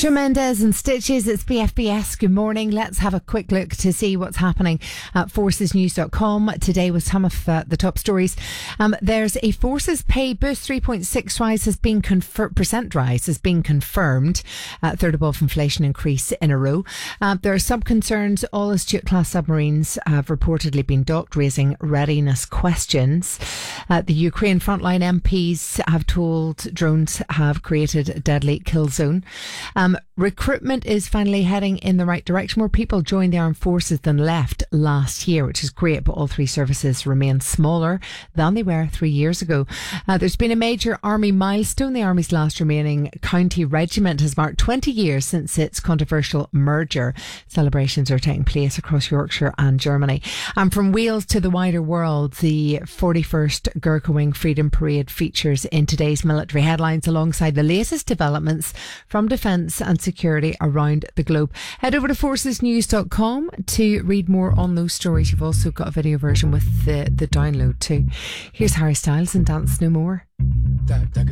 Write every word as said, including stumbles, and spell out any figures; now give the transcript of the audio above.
Shawn Mendes and Stitches, it's B F B S. Good morning. Let's have a quick look to see what's happening at forces news dot com. Today with some of uh, the top stories. Um, there's a Forces pay boost, three point six rise has been confir- percent rise has been confirmed, uh, third above inflation increase in a row. Uh, there are some concerns. All Astute class submarines have reportedly been docked, raising readiness questions. Uh, the Ukraine frontline M Ps have told drones have created a deadly kill zone. Um, recruitment is finally heading in the right direction. More people joined the armed forces than left last year, which is great, but all three services remain smaller than they were three years ago. Uh, there's been a major army milestone. The army's last remaining county regiment has marked twenty years since its controversial merger. Celebrations are taking place across Yorkshire and Germany. And from Wales to the wider world, the forty-first Gurkha Wing Freedom Parade features in today's military headlines alongside the latest developments from defence and security around the globe. Head over to forces news dot com to read more on those stories. You've also got a video version with the, the download too. Here's Harry Styles and Dance No More.